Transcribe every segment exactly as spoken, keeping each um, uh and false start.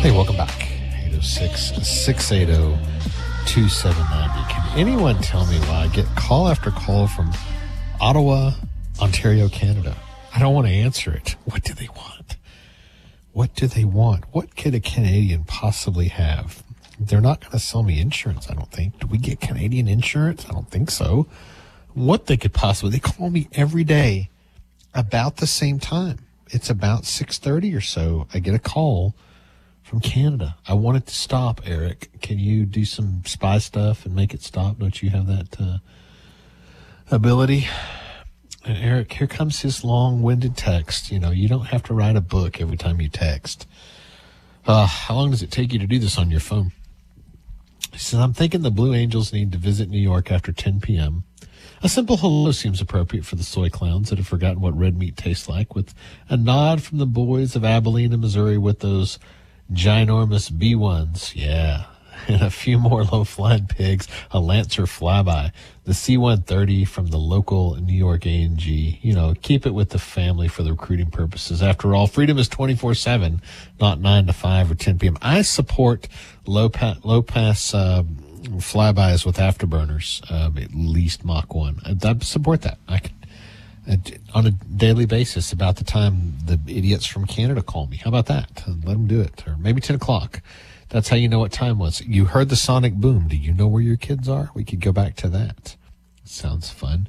Hey, welcome back. eight oh six, six eight oh, two seven nine zero. Can anyone tell me why I get call after call from Ottawa, Ontario, Canada? I don't want to answer it. What do they want? What do they want? What could a Canadian possibly have? They're not going to sell me insurance, I don't think. Do we get Canadian insurance? I don't think so. What they could possibly... They call me every day about the same time. It's about six thirty or so. I get a call from Canada. I want it to stop, Eric. Can you do some spy stuff and make it stop? Don't you have that uh, ability? And Eric, here comes his long-winded text. You know, you don't have to write a book every time you text. Uh, how long does it take you to do this on your phone? He says, I'm thinking the Blue Angels need to visit New York after ten p.m. A simple hello seems appropriate for the soy clowns that have forgotten what red meat tastes like, with a nod from the boys of Abilene and Missouri with those ginormous B ones. Yeah. And a few more low-flying pigs, a Lancer flyby, the C one thirty from the local New York A N G. You know, keep it with the family for the recruiting purposes. After all, freedom is twenty-four seven, not nine to five or ten p.m. I support low-pass low pass, uh, flybys with afterburners, uh, at least Mach one. I, I support that. I can, uh, on a daily basis about the time the idiots from Canada call me. How about that? Let them do it. Or maybe ten o'clock. That's how you know what time was. You heard the sonic boom. Do you know where your kids are? We could go back to that. Sounds fun.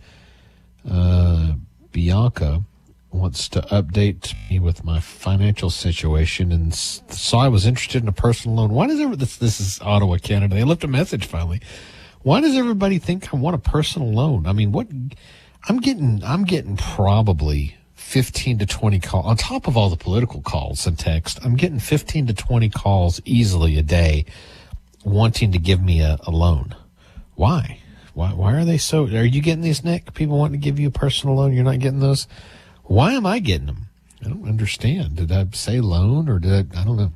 Uh, Bianca wants to update me with my financial situation and saw I was interested in a personal loan. Why does ever this, this is Ottawa, Canada. They left a message finally. Why does everybody think I want a personal loan? I mean, what I'm getting, I'm getting probably fifteen to twenty calls on top of all the political calls and text. I'm getting fifteen to twenty calls easily a day wanting to give me a, a loan. Why? Why, why are they so, are you getting these, Nick? People wanting to give you a personal loan. You're not getting those. Why am I getting them? I don't understand. Did I say loan or did I, I don't know.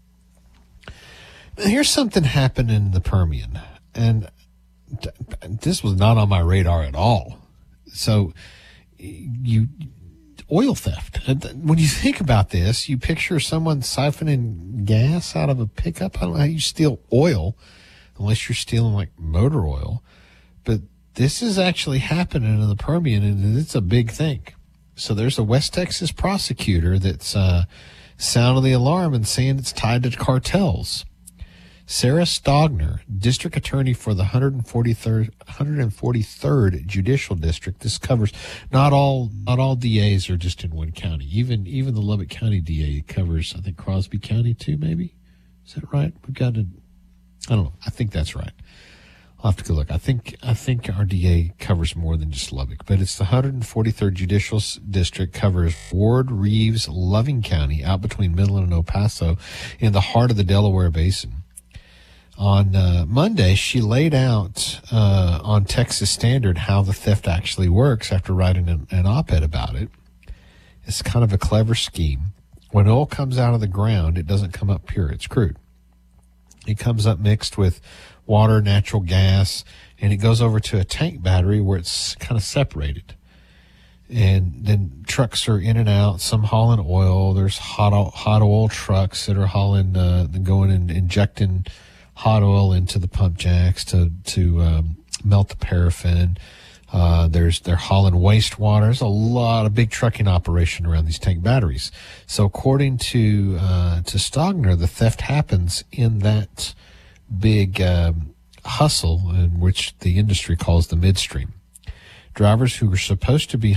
Here's something happened in the Permian, and this was not on my radar at all. So you, oil theft. When you think about this, you picture someone siphoning gas out of a pickup. I don't know how you steal oil unless you're stealing like motor oil, but this is actually happening in the Permian, and it's a big thing. So there's a West Texas prosecutor that's uh, sounding the alarm and saying it's tied to cartels. Sarah Stogner, district attorney for the one hundred forty-third, one hundred forty-third Judicial District. This covers not all not all D As are just in one county. Even even the Lubbock County D A covers, I think, Crosby County too. Maybe, is that right? We've got to. I don't know. I think that's right. I'll have to go look. I think I think our D A covers more than just Lubbock, but it's the one hundred forty-third Judicial District, covers Ward, Reeves, Loving County, out between Midland and El Paso, in the heart of the Delaware Basin. On uh, Monday, she laid out uh, on Texas Standard how the theft actually works after writing an, an op-ed about it. It's kind of a clever scheme. When oil comes out of the ground, it doesn't come up pure. It's crude. It comes up mixed with water, natural gas, and it goes over to a tank battery where it's kind of separated. And then trucks are in and out, some hauling oil. There's hot oil, hot oil trucks that are hauling, uh, going and injecting hot oil into the pump jacks to to um, melt the paraffin. Uh, there's they're hauling wastewater. There's a lot of big trucking operation around these tank batteries. So according to uh, to Stogner, the theft happens in that big um, hustle, in which the industry calls the midstream. Drivers who are supposed to be